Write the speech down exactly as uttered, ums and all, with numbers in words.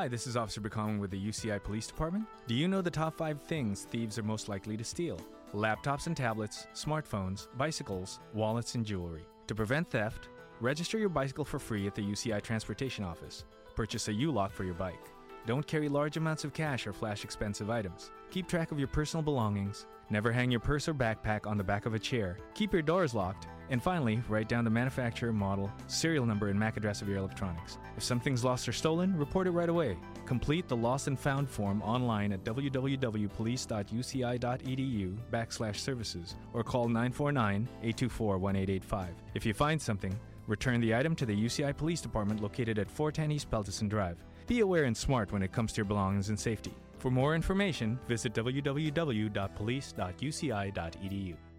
Hi, this is Officer Becoming with the U C I Police Department. Do you know the top five things thieves are most likely to steal? Laptops and tablets, smartphones, bicycles, wallets, and jewelry. To prevent theft, register your bicycle for free at the U C I Transportation Office. Purchase a U-lock for your bike. Don't carry large amounts of cash or flash expensive items. Keep track of your personal belongings. Never hang your purse or backpack on the back of a chair. Keep your doors locked. And finally, write down the manufacturer, model, serial number, and M A C address of your electronics. If something's lost or stolen, report it right away. Complete the Lost and Found form online at www.police.uci.edu backslash services or call nine four nine, eight two four, one eight eight five. If you find something, return the item to the U C I Police Department located at four ten East Peltison Drive. Be aware and smart when it comes to your belongings and safety. For more information, visit w w w dot police dot u c i dot e d u.